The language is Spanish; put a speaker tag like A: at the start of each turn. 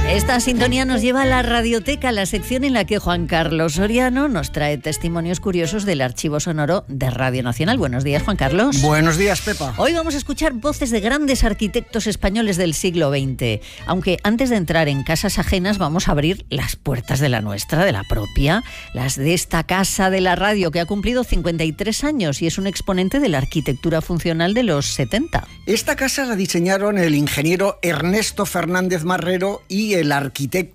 A: Esta sintonía nos lleva a la Radioteca, la sección en la que Juan Carlos Soriano nos trae testimonios curiosos del archivo sonoro de Radio Nacional. Buenos días, Juan Carlos.
B: Buenos días, Pepa.
A: Hoy vamos a escuchar voces de grandes arquitectos españoles del siglo XX. Aunque antes de entrar en casas ajenas vamos a abrir las puertas de la nuestra, de la propia, las de esta casa de la radio que ha cumplido 53 años y es un exponente de la arquitectura funcional de los 70.
B: Esta casa la diseñaron el ingeniero Ernesto Fernández Marrero y el arquitecto